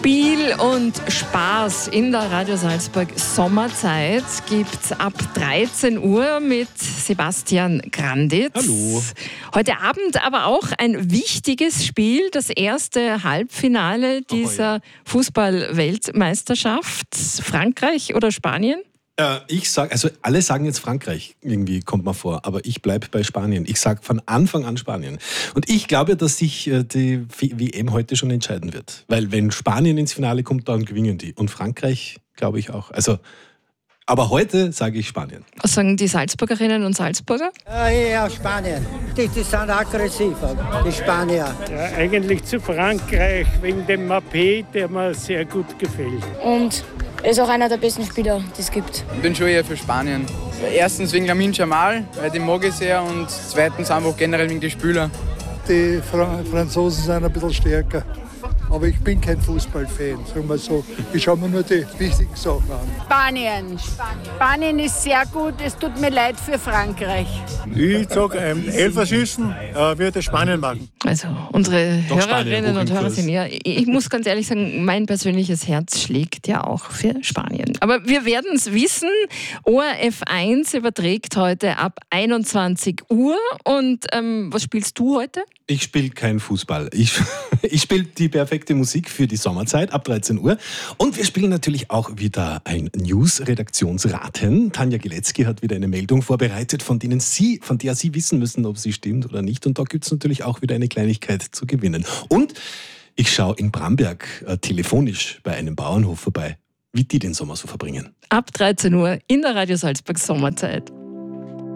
Spiel und Spaß in der Radio Salzburg Sommerzeit gibt's ab 13 Uhr mit Sebastian Granditz. Hallo. Heute Abend aber auch ein wichtiges Spiel, das erste Halbfinale dieser Fußball-Weltmeisterschaft. Frankreich oder Spanien? Ich sage, also alle sagen jetzt Frankreich, irgendwie kommt mir vor, aber ich bleibe bei Spanien. Ich sage von Anfang an Spanien. Und ich glaube, dass sich die WM heute schon entscheiden wird. Weil wenn Spanien ins Finale kommt, dann gewinnen die. Und Frankreich, glaube ich auch. Also, aber heute sage ich Spanien. Was sagen die Salzburgerinnen und Salzburger? Ja, Spanien. Die sind aggressiv, die Spanier. Ja, eigentlich zu Frankreich, wegen dem Mbappé, der mir sehr gut gefällt. Und er ist auch einer der besten Spieler, die es gibt. Ich bin schon eher für Spanien. Erstens wegen Lamine Yamal, weil den mag ich sehr, und zweitens einfach generell wegen den Spielern. Die Franzosen sind ein bisschen stärker. Aber ich bin kein Fußballfan, sagen wir so. Ich schaue mir nur die wichtigen Sachen an. Spanien. Spanien ist sehr gut. Es tut mir leid für Frankreich. Ich sage, Elferschießen würde Spanien machen. Also unsere Doch, Hörerinnen und Hörer Spanien, sind ja, ich muss ganz ehrlich sagen, mein persönliches Herz schlägt ja auch für Spanien. Aber wir werden es wissen. ORF 1 überträgt heute ab 21 Uhr. Und was spielst du heute? Ich spiele keinen Fußball. Ich spiele die perfekte Musik für die Sommerzeit ab 13 Uhr. Und wir spielen natürlich auch wieder ein News-Redaktionsraten. Tanja Gilecki hat wieder eine Meldung vorbereitet, von der Sie wissen müssen, ob sie stimmt oder nicht. Und da gibt es natürlich auch wieder eine Kleinigkeit zu gewinnen. Und ich schaue in Bramberg telefonisch bei einem Bauernhof vorbei, wie die den Sommer so verbringen. Ab 13 Uhr in der Radio Salzburg Sommerzeit.